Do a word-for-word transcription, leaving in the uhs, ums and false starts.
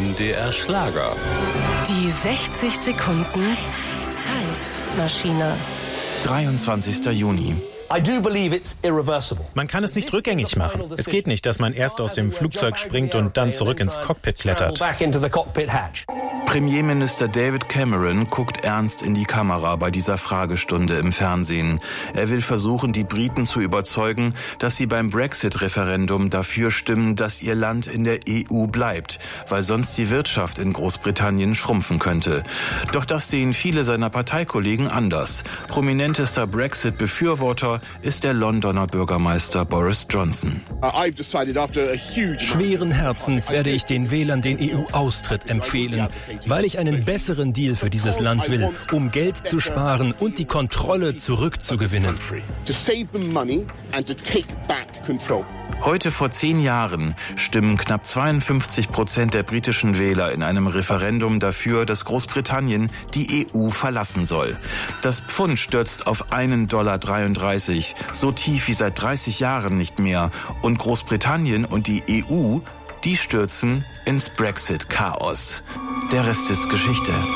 M D R Schlager. Die sechzig Sekunden Zeitmaschine. dreiundzwanzigster Juni. Man kann es nicht rückgängig machen. Es geht nicht, dass man erst aus dem Flugzeug springt und dann zurück ins Cockpit klettert. Premierminister David Cameron guckt ernst in die Kamera bei dieser Fragestunde im Fernsehen. Er will versuchen, die Briten zu überzeugen, dass sie beim Brexit-Referendum dafür stimmen, dass ihr Land in der E U bleibt, weil sonst die Wirtschaft in Großbritannien schrumpfen könnte. Doch das sehen viele seiner Parteikollegen anders. Prominentester Brexit-Befürworter ist der Londoner Bürgermeister Boris Johnson. Schweren Herzens werde ich den Wählern den E U-Austritt empfehlen, weil ich einen besseren Deal für dieses Land will, um Geld zu sparen und die Kontrolle zurückzugewinnen. Heute vor zehn Jahren stimmen knapp zweiundfünfzig Prozent der britischen Wähler in einem Referendum dafür, dass Großbritannien die E U verlassen soll. Das Pfund stürzt auf einen Dollar dreiunddreißig, so tief wie seit dreißig Jahren nicht mehr. Und Großbritannien und die E U, die stürzen ins Brexit-Chaos. Der Rest ist Geschichte.